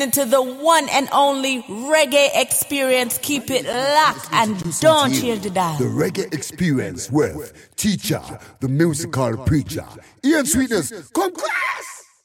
To the one and only reggae experience. Keep it locked and don't change the dial. The reggae experience with teacher, the musical preacher. Ian Sweetness, come quick.